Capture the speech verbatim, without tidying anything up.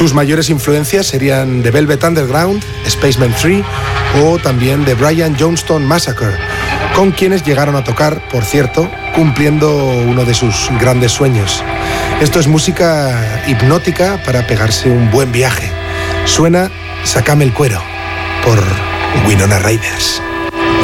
Sus mayores influencias serían The Velvet Underground, Spaceman tres o también The Brian Johnston Massacre, con quienes llegaron a tocar, por cierto, cumpliendo uno de sus grandes sueños. Esto es música hipnótica para pegarse un buen viaje. Suena Sácame el cuero por Winona Riders.